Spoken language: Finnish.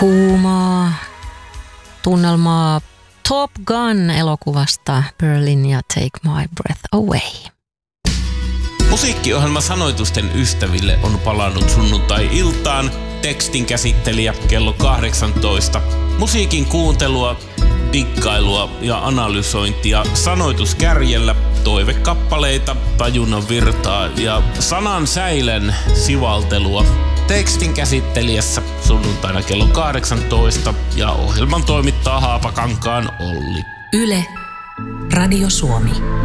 Kuumaa tunnelmaa Top Gun-elokuvasta Berlin ja Take My Breath Away. Musiikkiohjelma Sanoitusten ystäville on palannut sunnuntai-iltaan. Tekstin käsittelijä kello 18. Musiikin kuuntelua, dikkailua ja analysointia sanoituskärjellä, toivekappaleita, tajunnan virtaa ja sanan säilen sivaltelua. Tekstin käsittelijässä sunnuntaina kello 18 ja ohjelman toimittaa Haapakankaan Olli. Yle, Radio Suomi.